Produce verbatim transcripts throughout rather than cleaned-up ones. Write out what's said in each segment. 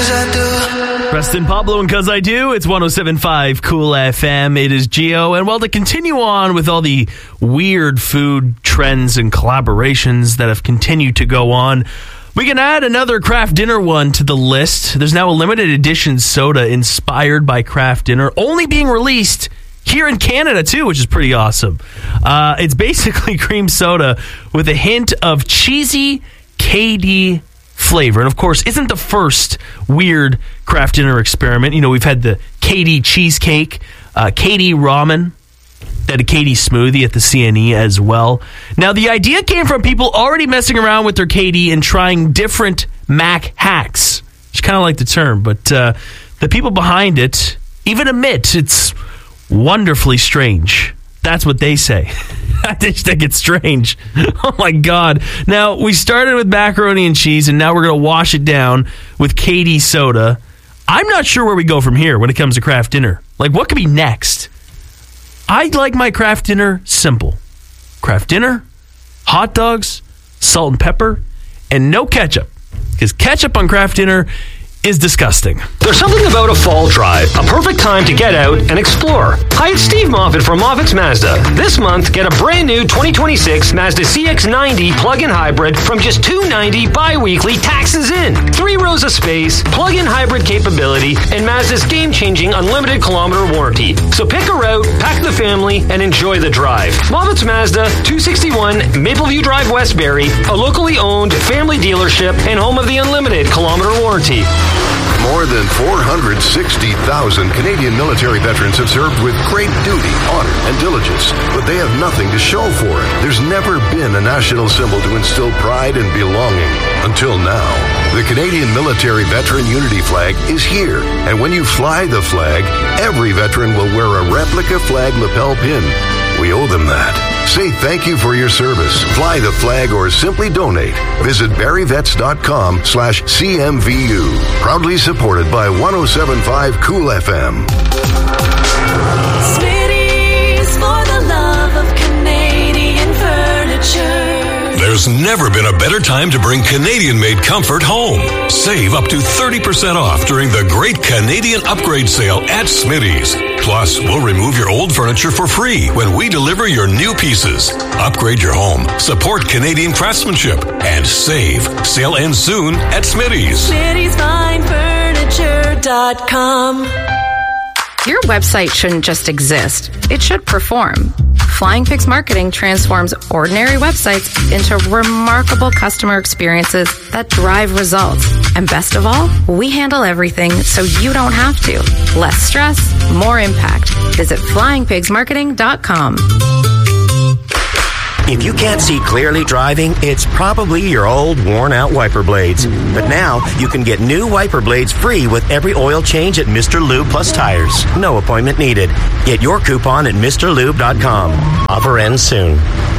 'cause I do. Preston Pablo and 'Cause I Do. It's one oh seven point five Cool F M. It is Gio. And well, to continue on with all the weird food trends and collaborations that have continued to go on, we can add another Kraft Dinner one to the list. There's now a limited edition soda inspired by Kraft Dinner, only being released here in Canada too, which is pretty awesome. Uh, it's basically cream soda with a hint of cheesy K D flavor. And of course, isn't the first weird Kraft Dinner experiment. You know, we've had the K D cheesecake, uh, K D ramen, had a K D smoothie at the C N E as well. Now, the idea came from people already messing around with their K D and trying different Mac hacks. Which kind of like the term, but uh, the people behind it even admit it's wonderfully strange. That's what they say. I just think it's strange. Oh my God. Now, we started with macaroni and cheese, and now we're going to wash it down with K D soda. I'm not sure where we go from here when it comes to Kraft Dinner. Like, what could be next? I like my Kraft Dinner simple. Kraft Dinner, hot dogs, salt and pepper, and no ketchup. Because ketchup on Kraft Dinner is disgusting. There's something about a fall drive, a perfect time to get out and explore. Hi, it's Steve Moffitt from Moffitt's Mazda. This month, get a brand new twenty twenty-six Mazda C X ninety plug-in hybrid from just two hundred ninety dollars bi-weekly, taxes in. Three rows of space, plug-in hybrid capability, and Mazda's game-changing unlimited kilometer warranty. So pick a route, pack the family, and enjoy the drive. Moffitt's Mazda, two sixty-one Mapleview Drive, Westbury, a locally owned family dealership and home of the unlimited kilometer warranty. More than four hundred sixty thousand Canadian military veterans have served with great duty, honor, and diligence, but they have nothing to show for it. There's never been a national symbol to instill pride and belonging. Until now, the Canadian Military Veteran Unity Flag is here, and when you fly the flag, every veteran will wear a replica flag lapel pin. We owe them that. Say thank you for your service. Fly the flag or simply donate. Visit barryvets.com slash CMVU. Proudly supported by one oh seven point five Cool F M. Smitty's for the love of Canadian furniture. There's never been a better time to bring Canadian-made comfort home. Save up to thirty percent off during the Great Canadian Upgrade Sale at Smitty's. Plus, we'll remove your old furniture for free when we deliver your new pieces. Upgrade your home, support Canadian craftsmanship, and save. Sale ends soon at Smitty's. Smitty's Fine Furniture dot com. Your website shouldn't just exist. It should perform. Flying Pigs Marketing transforms ordinary websites into remarkable customer experiences that drive results. And best of all, we handle everything so you don't have to. Less stress, more impact. Visit flying pigs marketing dot com. If you can't see clearly driving, it's probably your old, worn-out wiper blades. But now, you can get new wiper blades free with every oil change at Mister Lube Plus Tires. No appointment needed. Get your coupon at Mister Lube dot com. Offer ends soon.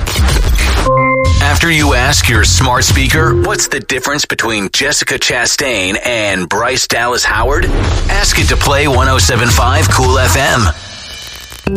After you ask your smart speaker, what's the difference between Jessica Chastain and Bryce Dallas Howard? Ask it to play one oh seven point five Cool F M.